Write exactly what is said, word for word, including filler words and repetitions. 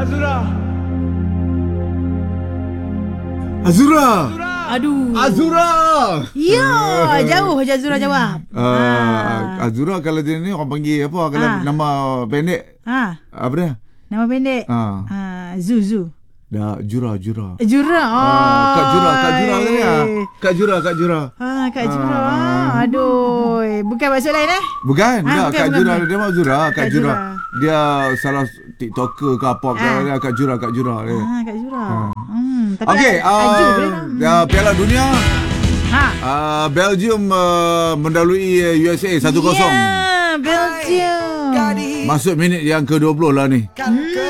Azura. Azura. Aduh. Azura. Ya, jauh je Azura jawab. Uh, Azura kalau dia ni orang panggil apa kalau Ha. nama pendek. Ha. Apa dia? Nama pendek. Ha. Ha, Zuzu. Dah Jura Jura. Jura. Oh. Ah, Kak Jura, Kak Jura tadi ah. Kak Jura, Kak Jura. Ha, Kak Jura. Ah. Aduh, bukan maksud lain eh? Bukan, Ah, tak bukan, Kak bukan, Jura bukan. dia mah Jura, Kak, Kak Jura. Jura. Dia salah TikToker ke apa ke Ah. dia Kak Jura, Kak Jura dia. Ha, Kak Jura. Hmm, tapi Okey, Aju boleh uh, tak? uh, Piala Dunia Ha. uh, Belgium uh, mendahului uh, U S A satu kosong. Ya, Belgium. Masuk minit yang ke dua puluh lah ni. Hmm.